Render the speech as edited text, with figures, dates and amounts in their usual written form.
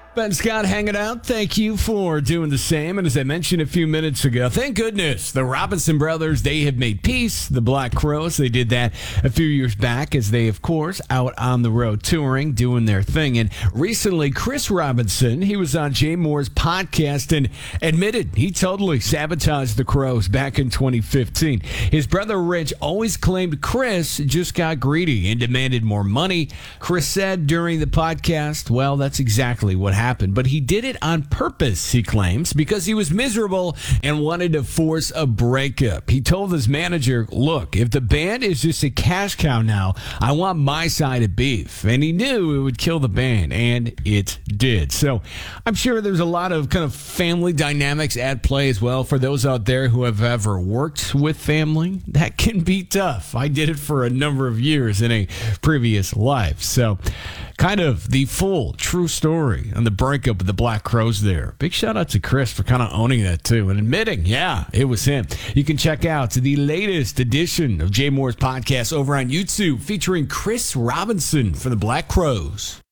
Ben Scott hanging out. Thank you for doing the same. And as I mentioned a few minutes ago, thank goodness the Robinson brothers, they have made peace. The Black Crowes, they did that a few years back as they, of course, out on the road touring, doing their thing. And recently, Chris Robinson, he was on Jay Moore's podcast and admitted he totally sabotaged the Crowes back in 2015. His brother Rich always claimed Chris just got greedy and demanded more money. Chris said during the podcast, well, that's exactly what happened. But he did it on purpose, he claims, because he was miserable and wanted to force a breakup. He told his manager, look, if the band is just a cash cow now, I want my side of beef. And he knew it would kill the band, and it did. So I'm sure there's a lot of kind of family dynamics at play as well. For those out there who have ever worked with family, that can be tough. I did it for a number of years in a previous life. So kind of the full true story on the breakup of the Black Crowes there. Big shout out to Chris for kind of owning that too and admitting, yeah, it was him. You can check out the latest edition of Jay Moore's podcast over on YouTube featuring Chris Robinson for the Black Crowes.